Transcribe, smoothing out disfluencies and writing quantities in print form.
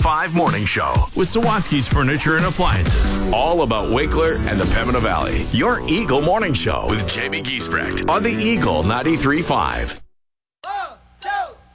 93.5 Morning Show with Sawatsky's Furniture and Appliances. All about Winkler and the Pembina Valley. Your Eagle Morning Show with Jamie Giesbrecht on the Eagle 93.5.